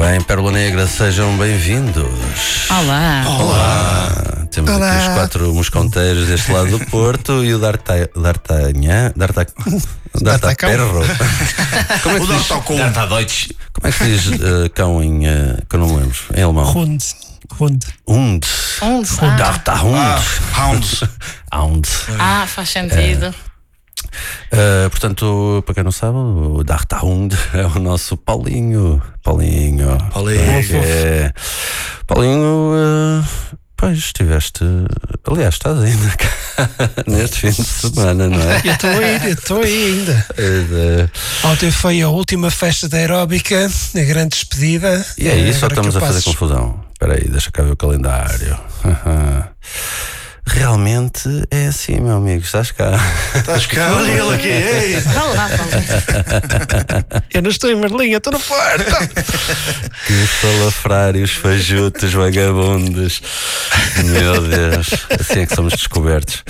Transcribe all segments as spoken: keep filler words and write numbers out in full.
bem, Pérola Negra, sejam bem-vindos. Olá. Olá. Temos Olá. aqui os quatro mosconteiros deste lado do Porto e o D'Arta- D'Artagnan. D'Artagnan. D'Artaperro. Como é que O se diz? D'Artadoides. Como é que se diz uh, cão em. Uh, que eu não me lembro? Em alemão? Hund. Hund. Hund. Hund. Ah. D'Artahund. Ah, Hounds. Hound. Ah, faz sentido. Uh, portanto, para quem não sabe, o D'Artahund é o nosso Paulinho. Paulinho. Paulinho. É. Paulinho, uh, pois estiveste. Aliás, estás ainda cá neste fim de semana, não é? Eu estou aí, eu estou aí ainda. Uh, Ontem foi a última festa da aeróbica, a grande despedida. e é isso, ou Agora estamos que a eu fazer passo- confusão? Espera aí, deixa cá ver o calendário. Realmente é assim, meu amigo, estás cá. Estás cá? Olha ele aqui. Ei. Olá, Paulo. Eu não estou em Merlinha, estou no Porto. Que salafrários, fajutos, vagabundos. Meu Deus, assim é que somos descobertos.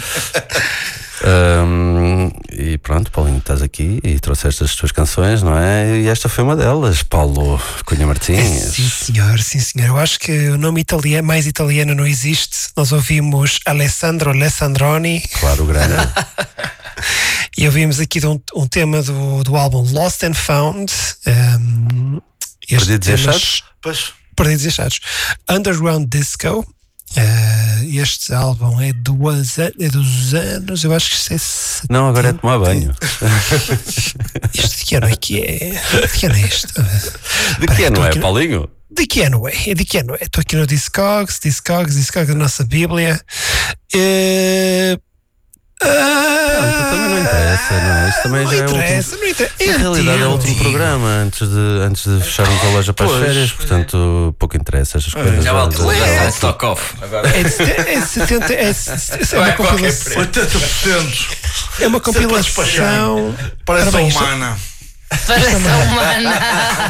Hum, e pronto, Paulinho, estás aqui e trouxeste as tuas canções, não é? E esta foi uma delas, Paulo Cunha Martins. Sim, senhor, sim, senhor. Eu acho que o nome italiano, mais italiano não existe. Nós ouvimos Alessandro Alessandroni Claro, o grande. e ouvimos aqui de um, um tema do, do álbum Lost and Found. Um, este Perdidos e tema- Achados? Pois. Perdidos e Achados. Underground Disco. Uh, este álbum é, duas, é dos anos, eu acho que isto é setenta. Não, agora é tomar banho. Isto de que ano é que é? De que ano é este? De que ano é, Paulinho? De que ano é? É de que ano é? Estou aqui no Discogs, Discogs, Discogs da nossa Bíblia. Uh, Pronto, também não interessa, não é? Isto também não já é o interessa, último. não interessa. É Na realidade é o antigo. último programa antes de, antes de fecharmos a loja para as Pois. férias, portanto pouco interessa estas coisas. Já vale tudo. já- Stock off. Agora. É de sete- é de setenta, é, de- é uma compilação. oitenta por cento. É uma compilação. Parece Ora a bem, isto- humana. Parece humana.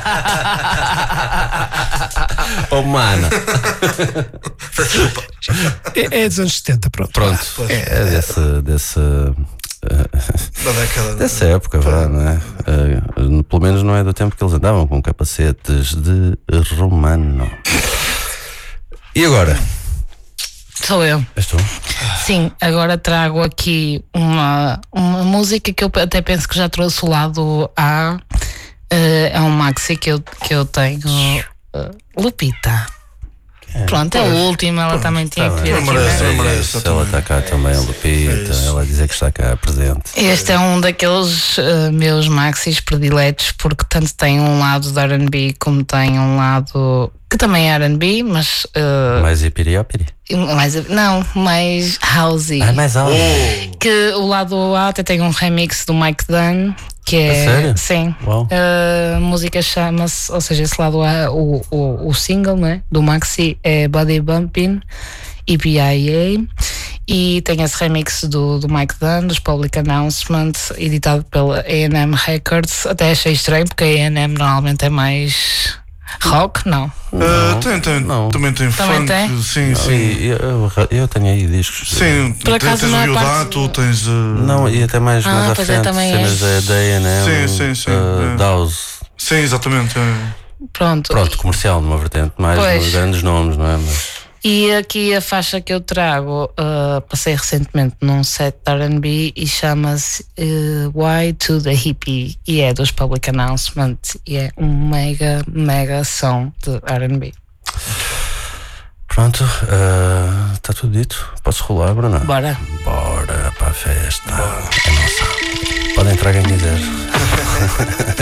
Oh, mana. Desculpa. É, é dos anos setenta, pronto. Pronto, é desse, desse, Da década. dessa época, vá, não é? Uh, pelo menos não é do tempo que eles andavam com capacetes de romano. E agora? Sou eu. És tu? Sim, agora trago aqui uma, uma música que eu até penso que já trouxe o lado A. Eh, é um maxi que eu, que eu tenho. eh, Lupita. Pronto, é o último. Ela também tinha que vir Tá aqui. bem. merece, É não merece, isso, ela está cá também, a Lupita. Ela a dizer que está cá presente. Este é um daqueles eh, meus maxis prediletos, porque tanto tem um lado de R and B como tem um lado que também é R and B, mas eh, Mais ipiriópiri? mais, não, mais housey. Ah, mais alto. Que o lado A até tem um remix do Mike Dunn, que é. A sério? Sim. Uau. A música chama-se, ou seja, esse lado A, o, o, o single, né, do Maxi é Body Bumpin' E P I A. E tem esse remix do, do Mike Dunn, dos Public Announcement, editado pela A and M Records. Até achei estranho, porque a A and M normalmente é mais rock, não? Ah, tem, tem, não. Também tem Também funk. tem? Sim, sim. E eu, eu tenho aí discos. Sim, Por tens, acaso, tens não o é Yodato, parte- tens. uh, Não, e até mais, Ah, mais à pois é, frente, também cenas é. da da A and M, Sim, sim, sim, uh, é. Dawes. Sim, exatamente. é. Pronto. Pronto, comercial numa vertente, mais Pois. nos grandes nomes, não é? Mas, E aqui a faixa que eu trago, uh, passei recentemente num set de R and B e chama-se uh, Why to the Hippie, e é dos Public Announcement, e é um mega, mega som de R and B. pronto, está tudo dito. Posso rolar, Bruno? Bora! Bora para a festa. É nossa. Podem entrar quem quiser.